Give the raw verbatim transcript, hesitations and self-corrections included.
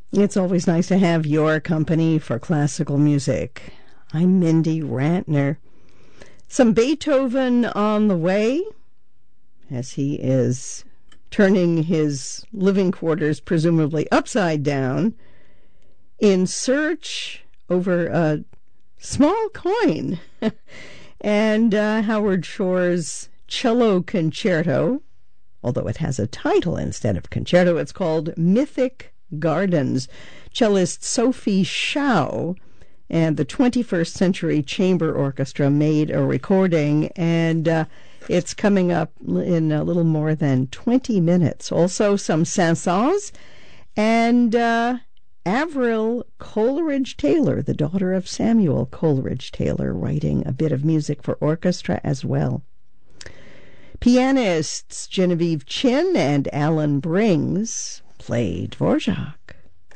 It's always nice to have your company for classical music. I'm Mindy Rantner. Some Beethoven on the way, as he is turning his living quarters presumably upside down in search over a small coin. And uh, Howard Shore's Cello Concerto, although it has a title instead of concerto, it's called Mythic Gardens. Cellist Sophie Shao and the twenty-first Century Chamber Orchestra made a recording, and uh, it's coming up in a little more than twenty minutes. Also, some Saint-Saëns and uh, Avril Coleridge-Taylor, the daughter of Samuel Coleridge-Taylor, writing a bit of music for orchestra as well. Pianists Genevieve Chin and Alan Brings play Dvorak.